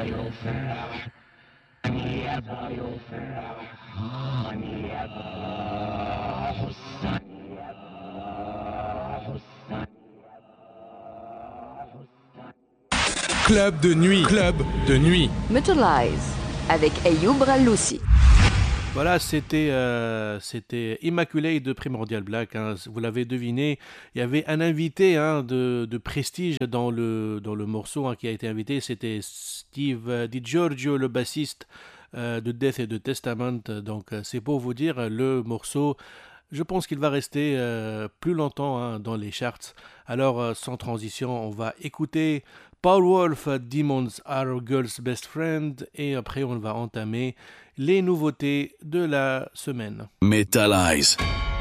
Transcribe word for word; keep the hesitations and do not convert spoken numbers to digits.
Club de nuit, club de nuit. Metalize avec Ayoub Raloussi. Voilà, c'était, euh, c'était Immaculate de Primordial Black. Hein. Vous l'avez deviné, il y avait un invité hein, de, de prestige dans le, dans le morceau hein, qui a été invité. C'était Steve Di Giorgio, le bassiste euh, de Death et de Testament. Donc, c'est pour vous dire, le morceau, je pense qu'il va rester euh, plus longtemps hein, dans les charts. Alors, euh, sans transition, on va écouter Paul Wolf, Demons Are a Girl's Best Friend, et après on va entamer les nouveautés de la semaine. Metalize.